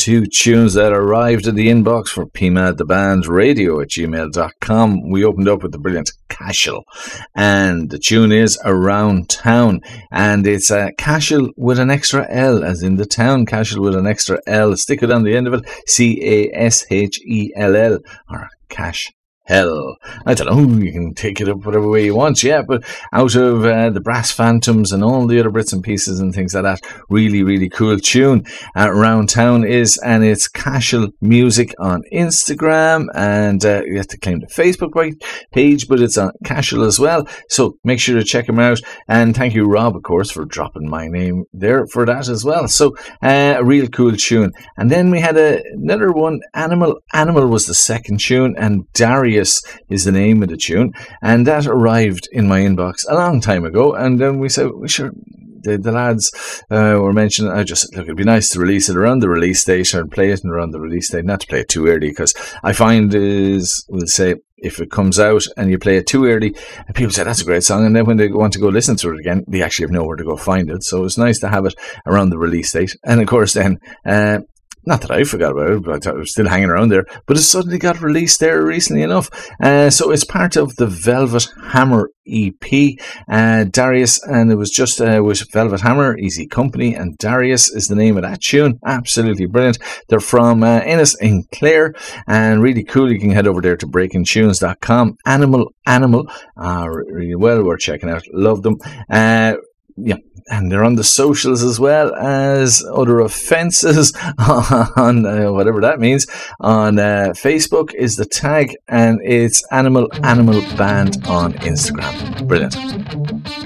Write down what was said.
2 tunes that arrived in the inbox for pmadthebandradio@gmail.com. We opened up with the brilliant Cashel, and the tune is Around Town, and it's Cashel with an extra L, as in the town, Cashel with an extra L. Stick it on the end of it, Cashell, or Cash. Hell, I don't know, you can take it up whatever way you want, yeah, but out of the Brass Phantoms and all the other bits and pieces and things like that, really, really cool tune. Around Town is, and it's Cashel Music on Instagram, and you have to claim the Facebook page, but it's on Cashel as well, so make sure to check him out, and thank you, Rob, of course, for dropping my name there for that as well. So, a real cool tune. And then we had another one, Animal was the second tune, and Darius is the name of the tune, and that arrived in my inbox a long time ago, and then we said we should. The lads were mentioning, it'd be nice to release it around the release date, or play it around the release date, not to play it too early, because I find we'll say, if it comes out and you play it too early, and people say that's a great song, and then when they want to go listen to it again, they actually have nowhere to go find it. So it's nice to have it around the release date, and of course then. Not that I forgot about it, but I was still hanging around there. But it suddenly got released there recently enough. So it's part of the Velvet Hammer EP. Darius, and it was just with Velvet Hammer, Easy Company, and Darius is the name of that tune. Absolutely brilliant. They're from Ennis in Clare, and really cool. You can head over there to breakingtunes.com. Animal, really well worth checking out. Love them. Yeah, and they're on the socials as well as Other Offences on whatever that means. On Facebook is the tag, and it's Animal Band on Instagram. Brilliant.